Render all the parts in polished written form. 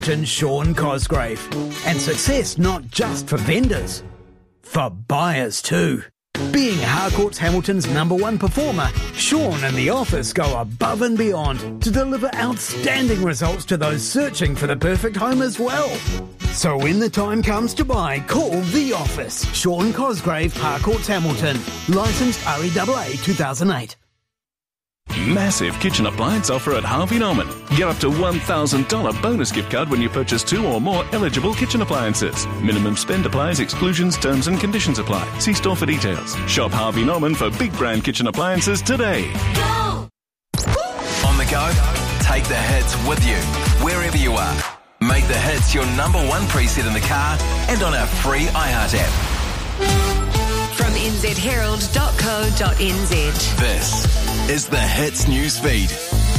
Sean Cosgrave. And success not just for vendors, for buyers too. Being Harcourts Hamilton's #1 performer, Sean and the office go above and beyond to deliver outstanding results to those searching for the perfect home as well. So when the time comes to buy, call the office. Sean Cosgrave, Harcourts Hamilton. Licensed REAA 2008. Massive kitchen appliance offer at Harvey Norman. Get up to $1,000 bonus gift card when you purchase 2 or more eligible kitchen appliances. Minimum spend applies, exclusions, terms and conditions apply. See store for details. Shop Harvey Norman for big brand kitchen appliances today. Go! On the go? Take the hits with you, wherever you are. Make the hits your #1 preset in the car and on our free iHeart app. From nzherald.co.nz. This is the Hits newsfeed.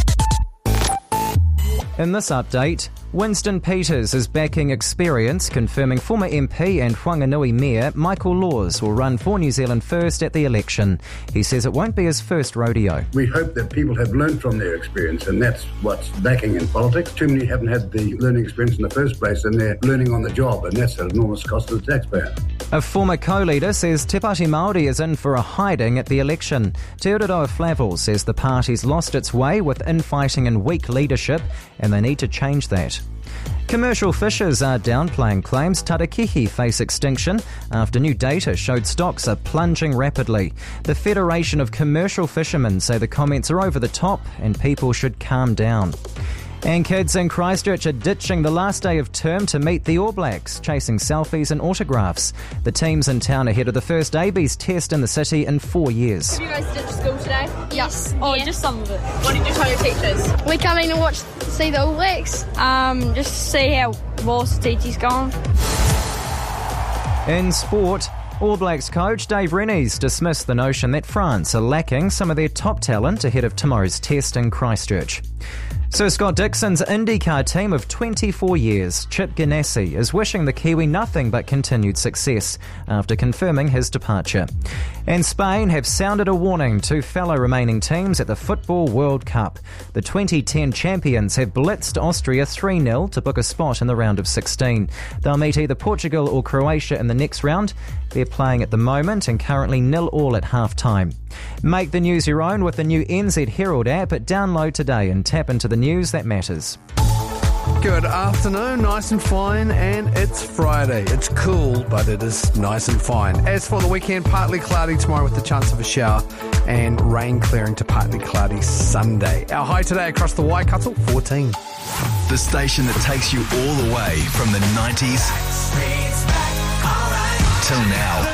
In this update, Winston Peters is backing Experience, confirming former MP and Whanganui Mayor Michael Laws will run for New Zealand First at the election. He says it won't be his first rodeo. We hope that people have learned from their experience, and that's what's lacking in politics. Too many haven't had the learning experience in the first place, and they're learning on the job, and that's an enormous cost to the taxpayer. A former co-leader says Te Pāti Māori is in for a hiding at the election. Te Ururoa Flavel says the party's lost its way with infighting and weak leadership, and they need to change that. Commercial fishers are downplaying claims tarakihi face extinction after new data showed stocks are plunging rapidly. The Federation of Commercial Fishermen say the comments are over the top and people should calm down. And kids in Christchurch are ditching the last day of term to meet the All Blacks, chasing selfies and autographs. The team's in town ahead of the first AB's test in the city in 4 years. Have you guys ditched school today? Yes. Oh, just some of it. What did you tell your teachers? We come in and see the All Blacks, just see how Ross teacher's going. In sport, All Blacks coach Dave Rennie's dismissed the notion that France are lacking some of their top talent ahead of tomorrow's test in Christchurch. Sir Scott Dixon's IndyCar team of 24 years, Chip Ganassi, is wishing the Kiwi nothing but continued success after confirming his departure. And Spain have sounded a warning to fellow remaining teams at the Football World Cup. The 2010 champions have blitzed Austria 3-0 to book a spot in the round of 16. They'll meet either Portugal or Croatia in the next round. They're playing at the moment and currently 0-0 at half-time. Make the news your own with the new NZ Herald app. Download today and tap into the news that matters. Good afternoon, nice and fine, and it's Friday. It's cool, but it is nice and fine. As for the weekend, partly cloudy tomorrow with the chance of a shower, and rain clearing to partly cloudy Sunday. Our high today across the Waikato, 14. The station that takes you all the way from the 90s till now.